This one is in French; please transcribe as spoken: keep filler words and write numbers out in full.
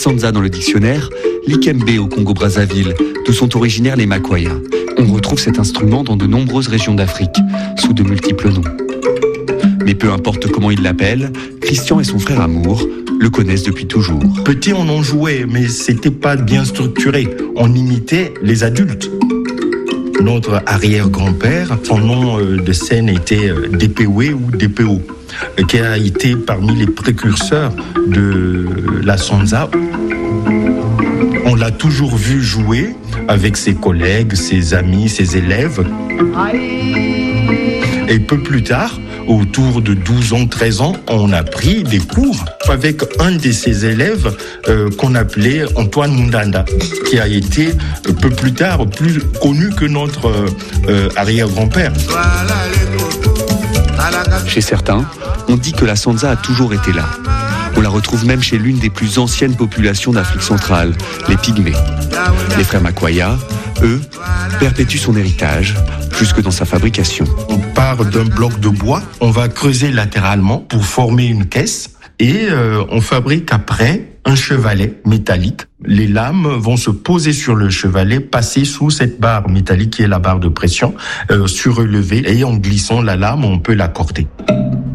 sanza dans le dictionnaire, l'ikembe au Congo-Brazzaville, d'où sont originaires les makwaya. On retrouve cet instrument dans de nombreuses régions d'Afrique, sous de multiples noms. Mais peu importe comment ils l'appellent, Christian et son frère Amour le connaissent depuis toujours. Petit, on en jouait, mais c'était pas bien structuré. On imitait les adultes. Notre arrière-grand-père, son nom de scène était Dépéoué ou Dépéo, qui a été parmi les précurseurs de la sanza. On l'a toujours vu jouer avec ses collègues, ses amis, ses élèves. Et peu plus tard, autour de douze ans, treize ans, on a pris des cours avec un de ses élèves euh, qu'on appelait Antoine Mundanda, qui a été euh, peu plus tard plus connu que notre euh, euh, arrière-grand-père. Chez certains, on dit que la sanza a toujours été là. On la retrouve même chez l'une des plus anciennes populations d'Afrique centrale, les Pygmées. Les frères Makwaya, eux, perpétuent son héritage jusque dans sa fabrication. On part d'un bloc de bois, on va creuser latéralement pour former une caisse et euh, on fabrique après un chevalet métallique. Les lames vont se poser sur le chevalet, passer sous cette barre métallique qui est la barre de pression, euh, surélevée, et en glissant la lame, on peut l'accorder.